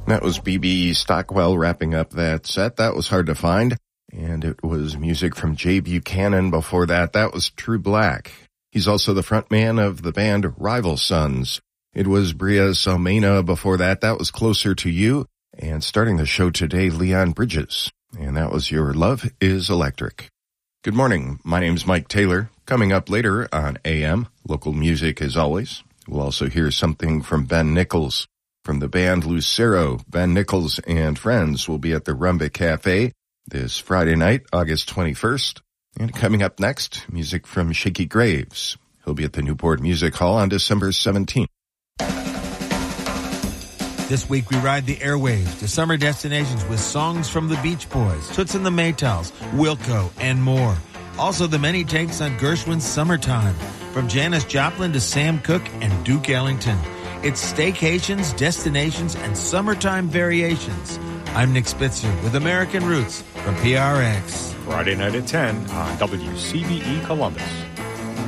That was B.B. Stockwell wrapping up that set. That was hard to find. And it was music from Jay Buchanan before that. That was True Black. He's also the frontman of the band Rival Sons. It was Bria Salmena before that. That was Closer to You. And starting the show today, Leon Bridges. And that was Your Love is Electric. Good morning. My name's Mike Taylor. Coming up later on AM, local music as always. We'll also hear something from Ben Nichols. From the band Lucero, Ben Nichols and friends will be at the Rumba Cafe this Friday night, August 21st. And coming up next, music from Shaky Graves. He'll be at the Newport Music Hall on December 17th. This week we ride the airwaves to summer destinations with songs from the Beach Boys, Toots and the Maytals, Wilco, and more. Also the many takes on Gershwin's Summertime, from Janis Joplin to Sam Cooke and Duke Ellington. It's staycations, destinations, and summertime variations. I'm Nick Spitzer with American Roots from PRX. Friday night at 10 on WCBE Columbus.